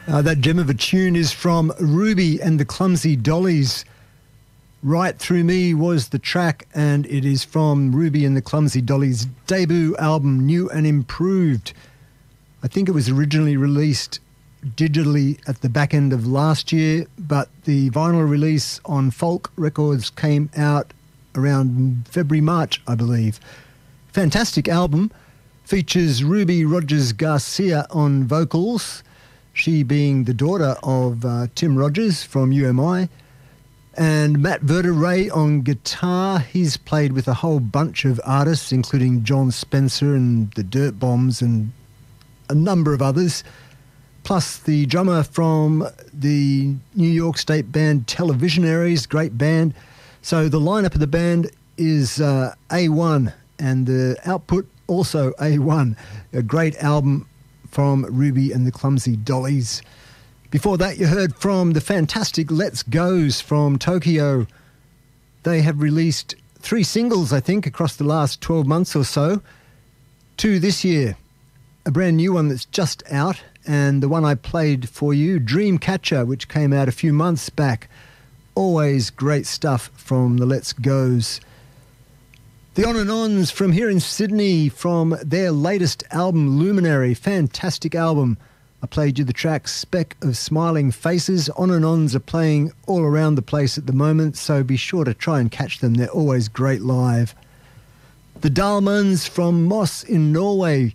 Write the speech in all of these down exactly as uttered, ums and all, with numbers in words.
Uh, that gem of a tune is from Ruby and the Clumsy Dollies. Right Through Me was the track, and it is from Ruby and the Clumsy Dollies' debut album, New and Improved. I think it was originally released digitally at the back end of last year, but the vinyl release on Folk Records came out around February, March, I believe. Fantastic album. Features Ruby Rogers Garcia on vocals, she being the daughter of uh, Tim Rogers from U M I, and Matt Verderay on guitar. He's played with a whole bunch of artists, including John Spencer and the Dirt Bombs and a number of others, plus the drummer from the New York State band Televisionaries, great band. So the lineup of the band is uh, A one, and the output also A one. A great album from Ruby and the Clumsy Dollies. Before that, you heard from the fantastic Let's Goes from Tokyo. They have released three singles, I think, across the last twelve months or so. Two this year, a brand new one that's just out, and the one I played for you, Dreamcatcher, which came out a few months back. Always great stuff from the Let's Goes. The On and Ons from here in Sydney, from their latest album, Luminary. Fantastic album. I played you the track Speck of Smiling Faces. On and Ons are playing all around the place at the moment, so be sure to try and catch them. They're always great live. The Dalmans from Moss in Norway.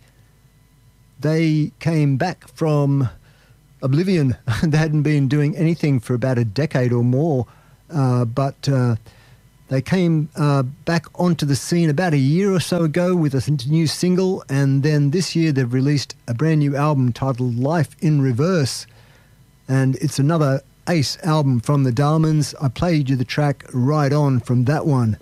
They came back from oblivion. They hadn't been doing anything for about a decade or more, uh, but uh, they came uh, back onto the scene about a year or so ago with a new single, and then this year they've released a brand new album titled Life in Reverse, and it's another ace album from the Dalmans. I played you the track Right On from that one.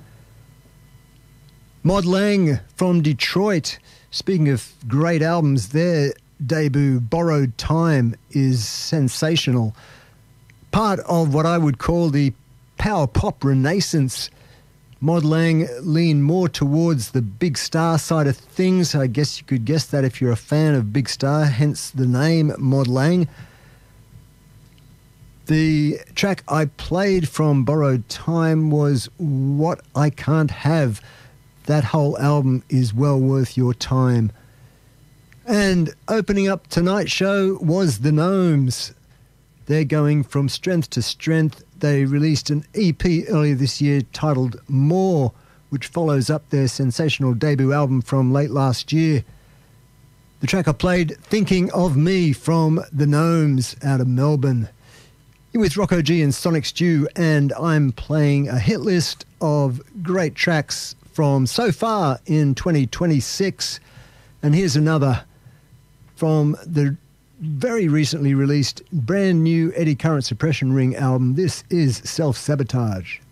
Mod Lang from Detroit. Speaking of great albums, their debut, Borrowed Time, is sensational. Part of what I would call the power pop renaissance. Mod Lang lean more towards the Big Star side of things. I guess you could guess that if you're a fan of Big Star, hence the name Mod Lang. The track I played from Borrowed Time was What I Can't Have. That whole album is well worth your time. And opening up tonight's show was the Gnomes. They're going from strength to strength. They released an E P earlier this year titled More, which follows up their sensational debut album from late last year. The track I played, Thinking of Me, from the Gnomes out of Melbourne. You're with Rocco G and Sonic Stew, and I'm playing a hit list of great tracks from so far in twenty twenty-six. And here's another from the very recently released brand new Eddie Current Suppression Ring album. This is Self-Sabotage.